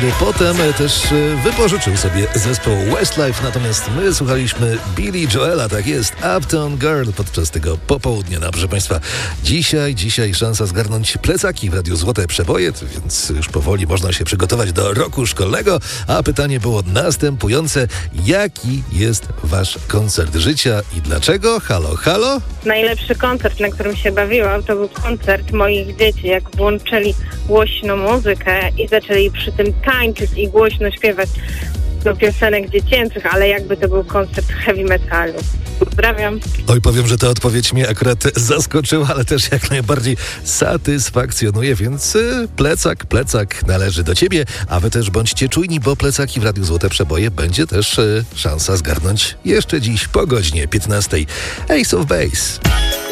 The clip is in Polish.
Potem też wypożyczył sobie zespół Westlife, natomiast my słuchaliśmy Billy Joela, tak jest, Uptown Girl podczas tego popołudnia. No, proszę Państwa, dzisiaj szansa zgarnąć plecaki w Radiu Złote Przeboje, więc już powoli można się przygotować do roku szkolnego, a pytanie było następujące: jaki jest Wasz koncert życia i dlaczego? Halo, halo? Najlepszy koncert, na którym się bawiłam, to był koncert moich dzieci, jak włączyli głośno muzykę i zaczęli przy tym tańczyć i głośno śpiewać do piosenek dziecięcych, ale jakby to był koncert heavy metalu. Pozdrawiam. Oj, powiem, że ta odpowiedź mnie akurat zaskoczyła, ale też jak najbardziej satysfakcjonuje, więc plecak należy do Ciebie, a Wy też bądźcie czujni, bo plecaki w Radiu Złote Przeboje będzie też szansa zgarnąć jeszcze dziś po godzinie 15. Ace of Base.